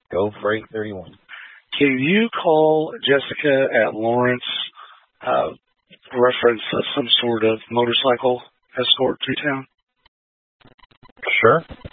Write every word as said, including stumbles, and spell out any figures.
Go for eight thirty-one. Can you call Jessica at Lawrence, uh, reference uh, some sort of motorcycle escort to town? Sure.